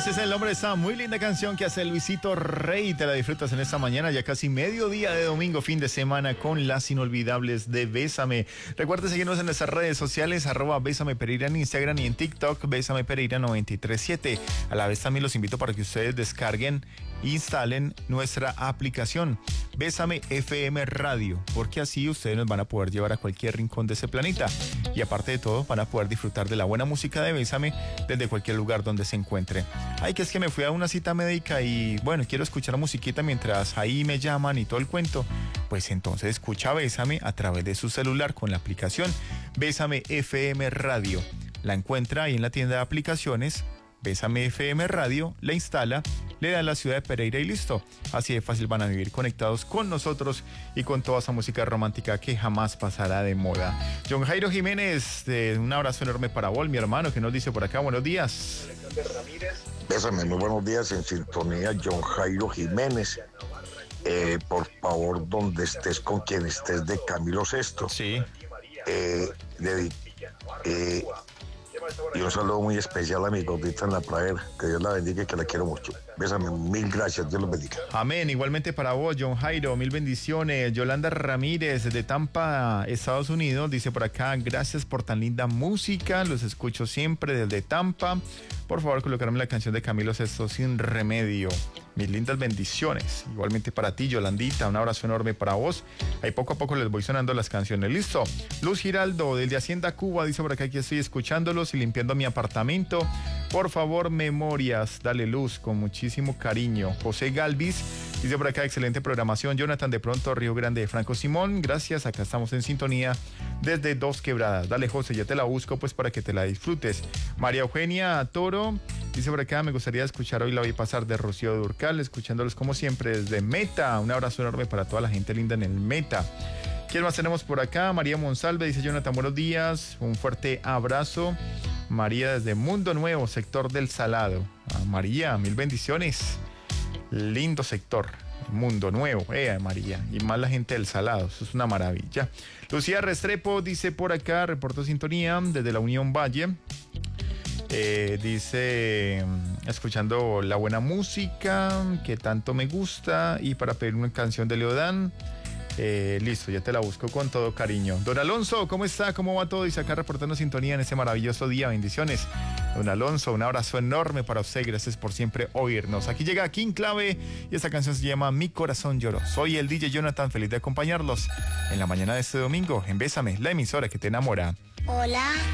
Ese es el nombre de esta muy linda canción que hace Luisito Rey. Te la disfrutas en esta mañana, ya casi mediodía de domingo, fin de semana, con las inolvidables de Bésame. Recuerda seguirnos en nuestras redes sociales, @Bésame Pereira en Instagram y en TikTok, Bésame Pereira 937. A la vez también los invito para que ustedes descarguen e instalen nuestra aplicación Bésame FM Radio, porque así ustedes nos van a poder llevar a cualquier rincón de ese planeta. Y aparte de todo, van a poder disfrutar de la buena música de Bésame desde cualquier lugar donde se encuentre. Ay, que es que me fui a una cita médica y bueno, quiero escuchar musiquita mientras ahí me llaman y todo el cuento. Pues entonces escucha Bésame a través de su celular con la aplicación Bésame FM Radio. La encuentra ahí en la tienda de aplicaciones Bésame FM Radio, la instala, le da a la ciudad de Pereira y listo. Así de fácil van a vivir conectados con nosotros y con toda esa música romántica que jamás pasará de moda. John Jairo Jiménez, un abrazo enorme para vos, mi hermano, que nos dice por acá, buenos días. Bésame, muy buenos días, en sintonía John Jairo Jiménez. Por favor, donde estés, con quien estés, de Camilo Sesto. Sí. Y un saludo muy especial a mi gordita en la pradera. Que Dios la bendiga y que la quiero mucho. Bésame, mil gracias, Dios los bendiga. Amén, igualmente para vos, John Jairo, mil bendiciones. Yolanda Ramírez de Tampa, Estados Unidos, dice por acá, gracias por tan linda música, los escucho siempre desde Tampa. Por favor, colocarme la canción de Camilo Sesto, Sin Remedio. Mis lindas bendiciones. Igualmente para ti, Yolandita, un abrazo enorme para vos. Ahí poco a poco les voy sonando las canciones. Listo. Luz Giraldo, desde Hacienda Cuba, dice por acá que estoy escuchándolos y limpiando mi apartamento. Por favor, memorias, dale Luz, con muchísimo cariño. José Galvis, dice por acá, excelente programación. Jonathan de Pronto, Río Grande de Franco Simón, gracias, acá estamos en sintonía desde Dos Quebradas. Dale José, ya te la busco pues para que te la disfrutes. María Eugenia Toro, dice por acá, me gustaría escuchar Hoy la voy a pasar de Rocío Durcal, escuchándolos como siempre desde Meta. Un abrazo enorme para toda la gente linda en el Meta. ¿Quién más tenemos por acá? María Monsalve, dice Jonathan, buenos días, un fuerte abrazo. María desde Mundo Nuevo, sector del Salado. María, mil bendiciones. Lindo sector, Mundo Nuevo, María. Y más la gente del Salado, eso es una maravilla. Lucía Restrepo dice por acá, reportó sintonía desde la Unión Valle. Dice, escuchando la buena música que tanto me gusta y para pedir una canción de Leodán. Listo, ya te la busco con todo cariño. Don Alonso, ¿cómo está? ¿Cómo va todo? Dice acá reportando sintonía en ese maravilloso día. Bendiciones. Don Alonso, un abrazo enorme para usted. Gracias por siempre oírnos. Aquí llega King Clave y esta canción se llama Mi Corazón Lloró. Soy el DJ Jonathan, feliz de acompañarlos en la mañana de este domingo en Bésame, la emisora que te enamora. Hola.